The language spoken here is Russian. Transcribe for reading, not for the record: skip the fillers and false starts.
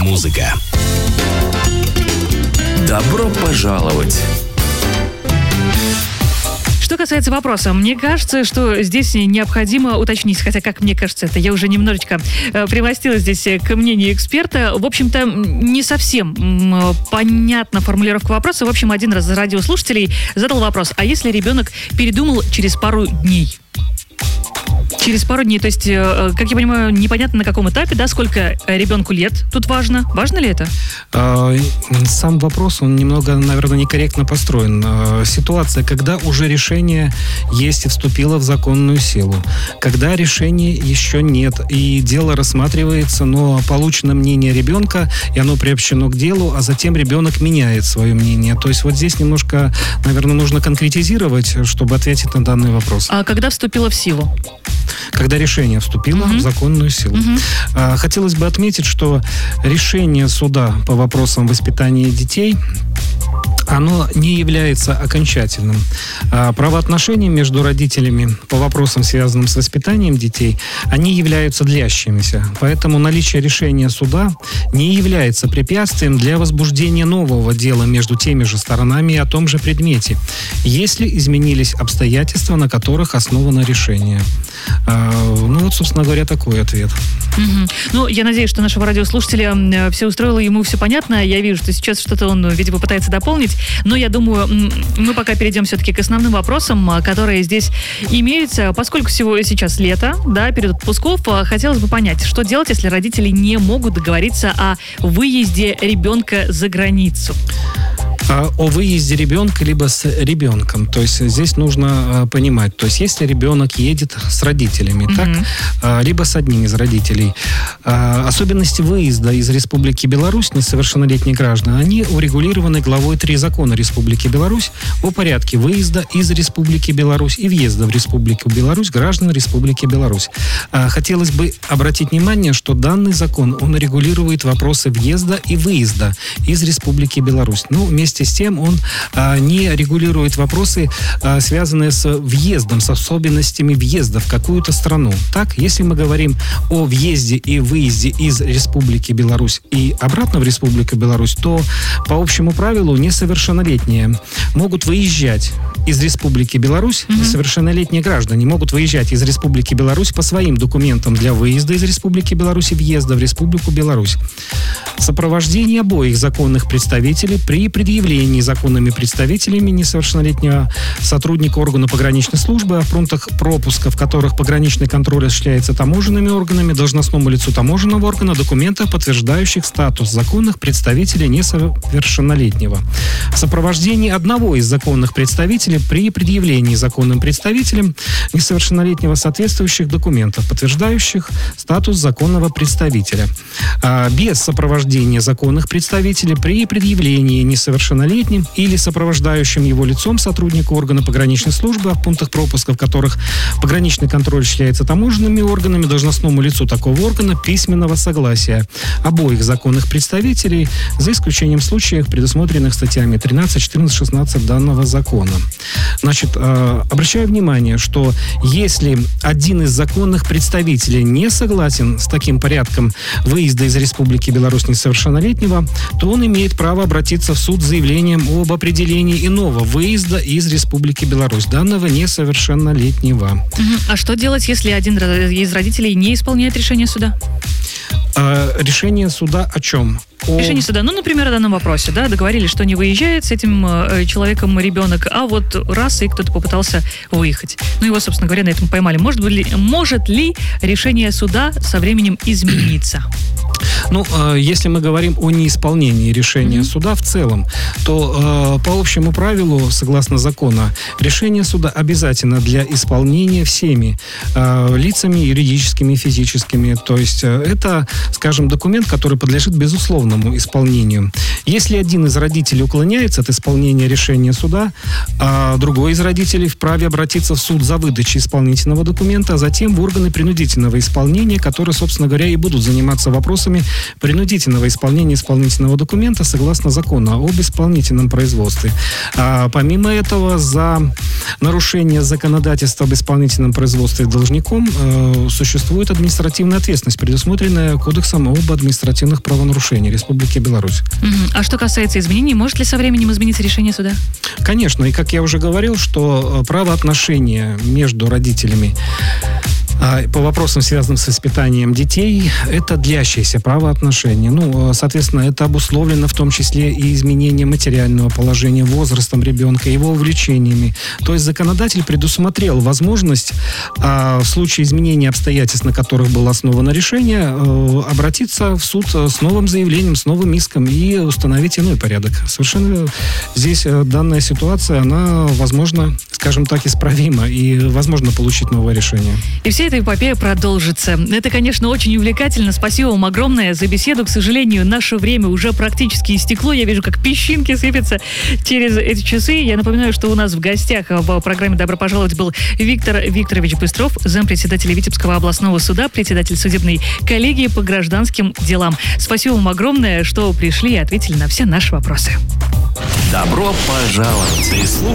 Музыка. Добро пожаловать! Что касается вопроса, мне кажется, что здесь необходимо уточнить, хотя, как мне кажется, это я уже немножечко примостилась здесь к мнению эксперта. В общем-то, не совсем понятна формулировка вопроса. В общем, один раз радиослушателей задал вопрос: а если ребенок передумал через пару дней? Через пару дней, то есть, как я понимаю, непонятно на каком этапе, да, сколько ребенку лет тут важно. Важно ли это? Сам вопрос, он немного, наверное, некорректно построен. Ситуация, когда уже решение есть и вступило в законную силу, когда решения еще нет, и дело рассматривается, но получено мнение ребенка, и оно приобщено к делу, а затем ребенок меняет свое мнение. То есть вот здесь немножко, наверное, нужно конкретизировать, чтобы ответить на данный вопрос. А когда вступило в силу? Когда решение вступило в законную силу. Хотелось бы отметить, что решение суда по вопросам воспитания детей, оно не является окончательным. Правоотношения между родителями по вопросам, связанным с воспитанием детей, они являются длящимися. Поэтому наличие решения суда не является препятствием для возбуждения нового дела между теми же сторонами и о том же предмете, если изменились обстоятельства, на которых основано решение. Ну вот, собственно говоря, такой ответ. Ну, я надеюсь, что нашего радиослушателя все устроило, ему все понятно. Я вижу, что сейчас что-то он, видимо, пытается дополнить. Но я думаю, мы пока перейдем все-таки к основным вопросам, которые здесь имеются. Поскольку всего сейчас лето, да, перед отпусков, хотелось бы понять, что делать, если родители не могут договориться о выезде ребенка за границу. О выезде ребенка либо с ребенком. То есть здесь нужно понимать, то есть если ребенок едет с родителями, так, либо с одним из родителей, особенности выезда из Республики Беларусь несовершеннолетних граждан, они урегулированы главой 3 закона Республики Беларусь о порядке выезда из Республики Беларусь и въезда в Республику Беларусь граждан Республики Беларусь. Хотелось бы обратить внимание, что данный закон, он регулирует вопросы въезда и выезда из Республики Беларусь. Ну, вместе с тем он не регулирует вопросы, связанные с въездом, с особенностями въезда в какую-то страну. Так, если мы говорим о въезде и выезде из Республики Беларусь и обратно в Республику Беларусь, то по общему правилу несовершеннолетние могут выезжать из Республики Беларусь, несовершеннолетние граждане могут выезжать из Республики Беларусь по своим документам для выезда из Республики Беларусь и въезда в Республику Беларусь. Сопровождение обоих законных представителей при предъявлении законными представителями несовершеннолетнего сотрудника органа пограничной службы о пунктах пропуска, в которых пограничный контроль осуществляется таможенными органами, должностному лицу таможенного органа документов, подтверждающих статус законных представителей несовершеннолетнего. Сопровождение одного из законных представителей при предъявлении законным представителям несовершеннолетнего соответствующих документов, подтверждающих статус законного представителя. Без сопровождения законных представителей при предъявлении несовершеннолетним или сопровождающим его лицом сотруднику органа пограничной службы, в пунктах пропуска, в которых пограничный контроль осуществляется таможенными органами, должностному лицу такого органа письменного согласия обоих законных представителей, за исключением случаев, предусмотренных статьями 13, 14, 16 данного закона. Значит, обращаю внимание, что если один из законных представителей не согласен с таким порядком выезда из Республики Беларусь несовершеннолетнего, то он имеет право обратиться в суд с заявлением об определении иного выезда из Республики Беларусь данного несовершеннолетнего. А что делать, если один из родителей не исполняет решение суда? Решение суда о чем? Решение суда, ну, например, о данном вопросе, да, договорились, что не выезжает с этим человеком ребенок, а вот раз и кто-то попытался выехать. Ну, его, собственно говоря, на этом поймали. Может ли решение суда со временем измениться? Ну, если мы говорим о неисполнении решения суда в целом, то по общему правилу, согласно закону, решение суда обязательно для исполнения всеми лицами юридическими и физическими. То есть это, скажем, документ, который подлежит безусловному исполнению. Если один из родителей уклоняется от исполнения решения суда, а другой из родителей вправе обратиться в суд за выдачей исполнительного документа, а затем в органы принудительного исполнения, которые, собственно говоря, и будут заниматься вопросами принудительного исполнения исполнительного документа согласно закону об исполнительном производстве. Помимо этого, за нарушение законодательства об исполнительном производстве должником существует административная ответственность, предусмотренная Кодексом об административных правонарушениях Республики Беларусь. А что касается изменений, может ли со временем измениться решение суда? Конечно, и как я уже говорил, что правоотношения между родителями по вопросам, связанным с воспитанием детей, это длящиеся правоотношения. Соответственно, это обусловлено в том числе и изменением материального положения, возрастом ребенка, его увлечениями. То есть законодатель предусмотрел возможность в случае изменения обстоятельств, на которых было основано решение, обратиться в суд с новым заявлением, с новым иском и установить иной порядок. Совершенно здесь данная ситуация, она, возможно, скажем так, исправима, и возможно получить новое решение. И вся эта эпопея продолжится. Это, конечно, очень увлекательно. Спасибо вам огромное за беседу. К сожалению, наше время уже практически истекло. Я вижу, как песчинки сыпятся через эти часы. Я напоминаю, что у нас в гостях в программе «Добро пожаловать» был Виктор Викторович Быстров, зампредседателя Витебского областного суда, председатель судебной коллегии по гражданским делам. Спасибо вам огромное, что пришли и ответили на все наши вопросы. Добро пожаловать! Ты слушаешь